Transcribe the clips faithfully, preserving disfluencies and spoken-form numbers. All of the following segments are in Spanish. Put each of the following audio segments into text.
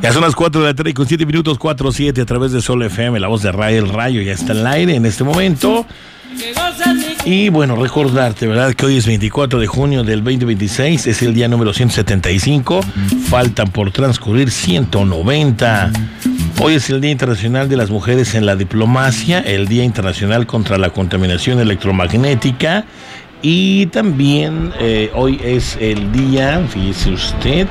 Ya son las cuatro de la tarde con siete minutos, cuatro siete a través de Sol F M, la voz de Ray, el rayo ya está al aire en este momento. Y bueno, recordarte, ¿verdad?, que hoy es veinticuatro de junio del veinte veintiséis, es el día número ciento setenta y cinco, faltan por transcurrir ciento noventa. Hoy es el Día Internacional de las Mujeres en la Diplomacia, el Día Internacional contra la Contaminación Electromagnética, y también eh, hoy es el día, fíjese usted...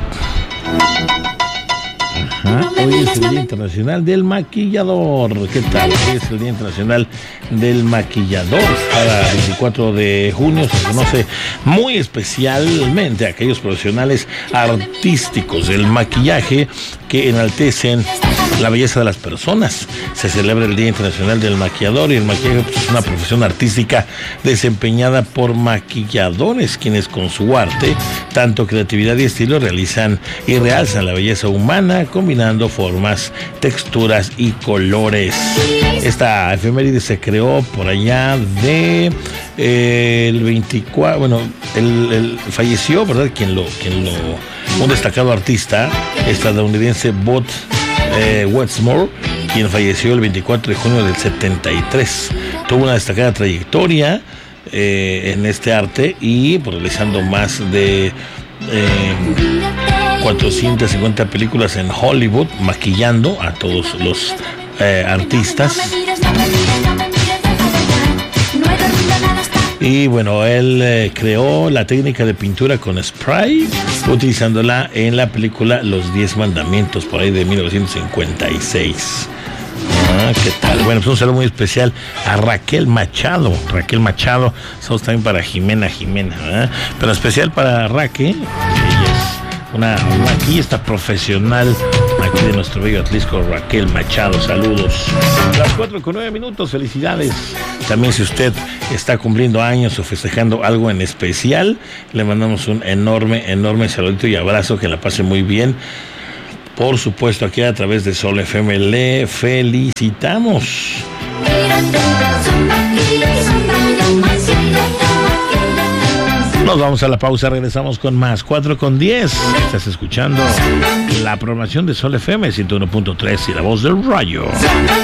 Ajá. Hoy es el Día Internacional del Maquillador. ¿Qué tal? Hoy es el Día Internacional del Maquillador. Cada veinticuatro de junio se conoce muy especialmente a aquellos profesionales artísticos del maquillaje que enaltecen la belleza de las personas. Se celebra el Día Internacional del Maquillador, y el maquillaje pues, es una profesión artística desempeñada por maquilladores, quienes con su arte, tanto creatividad y estilo, realizan y realzan la belleza humana, combinando formas, texturas y colores. Esta efeméride se creó por allá de eh, el veinticuatro, bueno, el, el falleció, ¿verdad? Quien lo, quien lo, un destacado artista estadounidense, Bot eh, Westmore, quien falleció el veinticuatro de junio del setenta y tres. Tuvo una destacada trayectoria eh, en este arte y pues, realizando más de eh, cuatrocientas cincuenta películas en Hollywood, maquillando a todos los eh, artistas. Y bueno, él eh, creó la técnica de pintura con spray, utilizándola en la película Los Diez Mandamientos, por ahí de mil novecientos cincuenta y seis. Ah, ¿qué tal? Bueno, pues un saludo muy especial a Raquel Machado. Raquel Machado, saludos también para Jimena Jimena, ¿eh? Pero especial para Raquel, ella es una maquillista profesional aquí de nuestro bello Atlisco, Raquel Machado. Saludos. Las cuatro con nueve minutos, felicidades. También si usted está cumpliendo años o festejando algo en especial, le mandamos un enorme, enorme saludito y abrazo, que la pase muy bien. Por supuesto, aquí a través de Sol F M le felicitamos. Nos vamos a la pausa, regresamos con más. cuatro con diez. Estás escuchando la programación de Sol F M ciento uno punto tres y la voz del rayo.